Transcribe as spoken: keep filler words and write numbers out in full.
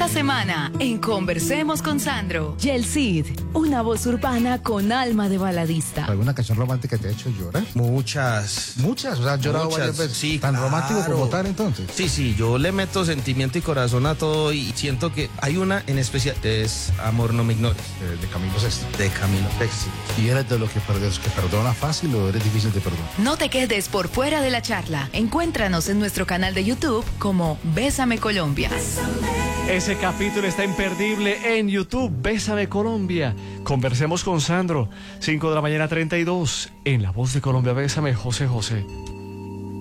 Esta semana, en Conversemos con Sandro. Yel Cid, una voz urbana con alma de baladista. ¿Alguna canción romántica te ha hecho llorar? Muchas. Muchas, o sea, has llorado Muchas, varias veces. sí, ¿Tan claro. romántico como tal, entonces? Sí, sí, yo le meto sentimiento y corazón a todo y siento que hay una en especial, es Amor no me ignores, Eh, de Camilo Sesto. de Camilo Sexto. ¿Y eres de los que, de los que perdona fácil o eres difícil de perdonar? No te quedes por fuera de la charla. Encuéntranos en nuestro canal de YouTube como Bésame Colombia. Ese capítulo está imperdible en YouTube. Bésame Colombia. Conversemos con Sandro. cinco de la mañana treinta y dos. En La Voz de Colombia, Bésame, José José.